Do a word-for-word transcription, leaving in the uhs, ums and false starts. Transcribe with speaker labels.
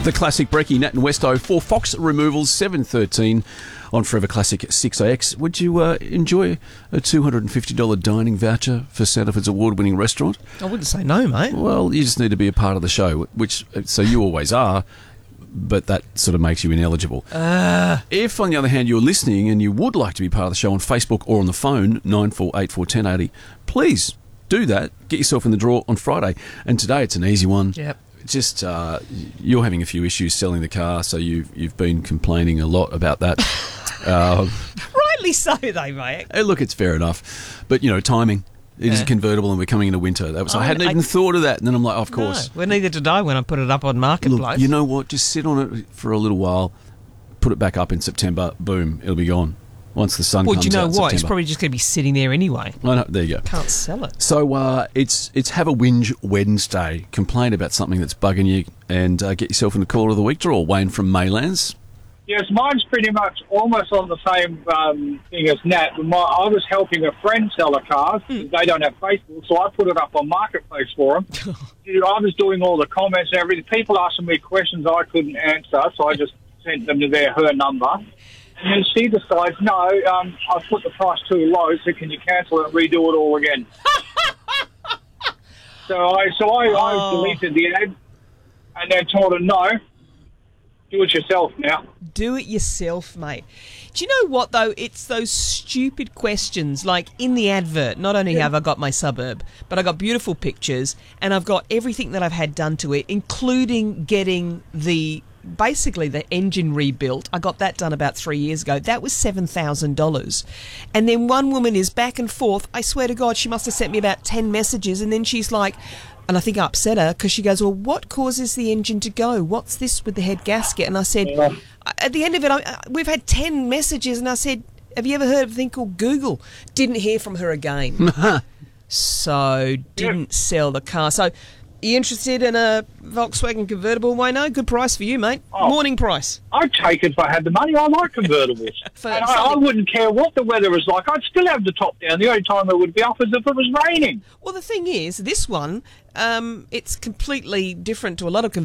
Speaker 1: The classic brekkie, Nat and Westo for Fox Removals, seven thirteen on Forever Classic six A X. Would you uh, enjoy a two hundred fifty dollars dining voucher for Sandifer's award-winning restaurant?
Speaker 2: I wouldn't say no, mate.
Speaker 1: Well, you just need to be a part of the show, which, so you always are, but that sort of makes you ineligible.
Speaker 2: Uh,
Speaker 1: if, on the other hand, you're listening and you would like to be part of the show on Facebook or on the phone, nine four eight four, one oh eight oh, please do that. Get yourself in the draw on Friday. And today it's an easy one.
Speaker 2: Yep.
Speaker 1: Just uh, you're having a few issues selling the car, so you've you've been complaining a lot about that. uh,
Speaker 2: Rightly so, though, mate.
Speaker 1: hey, look, it's fair enough, but you know, timing. It
Speaker 2: Yeah.
Speaker 1: is a convertible, and we're coming into winter. That was I,
Speaker 2: I-
Speaker 1: hadn't
Speaker 2: I-
Speaker 1: even thought of that, and then I'm like, oh, of course.
Speaker 2: No, well, neither did I when I put it up on Marketplace.
Speaker 1: Look, you know what? Just sit on it for a little while, put it back up in September. Boom, it'll be gone once the sun
Speaker 2: well,
Speaker 1: comes
Speaker 2: do you know
Speaker 1: out.
Speaker 2: what?
Speaker 1: September.
Speaker 2: It's probably just going to be sitting there anyway.
Speaker 1: I know, there you go.
Speaker 2: Can't sell it.
Speaker 1: So uh, it's it's have a whinge Wednesday. Complain about something that's bugging you, and uh, get yourself in the Caller of the Week draw. Wayne from Maylands.
Speaker 3: Yes, mine's pretty much almost on the same um, thing as Nat. My, I was helping a friend sell a car.
Speaker 2: Hmm.
Speaker 3: They don't have Facebook, so I put it up on Marketplace for them. I was doing all the comments and everything. People asking me questions I couldn't answer, so I just sent them to their her number. And then she decides, no, um, I put the price too low, so can you cancel it and redo it all again? so I so I,
Speaker 2: Oh.
Speaker 3: I deleted the ad and then told her, no, do it yourself now.
Speaker 2: Do it yourself, mate. Do you know what, though? It's those stupid questions, like in the advert. Not only have I got my suburb, but I got beautiful pictures, and I've got everything that I've had done to it, including getting the basically the engine rebuilt. I got that done about three years ago. That was seven thousand dollars. And then one woman is back and forth. I swear to God, she must have sent me about ten messages, and then she's like, and I think I upset her because she goes, well, what causes the engine to go? What's this with the head gasket? And I said,
Speaker 3: Yeah.
Speaker 2: at the end of it, I, we've had ten messages, and I said, have you ever heard of a thing called Google? Didn't hear from her again. So, didn't sell the car. So, you interested in a Volkswagen convertible, Wayno? Good price for you, mate.
Speaker 3: Oh.
Speaker 2: Morning price.
Speaker 3: I'd take it if I had the money. I like convertibles.
Speaker 2: For
Speaker 3: and I, I
Speaker 2: something-
Speaker 3: wouldn't care what the weather was like. I'd still have the top down. The only time it would be up is if it was raining.
Speaker 2: Well, the thing is, this one, um, it's completely different to a lot of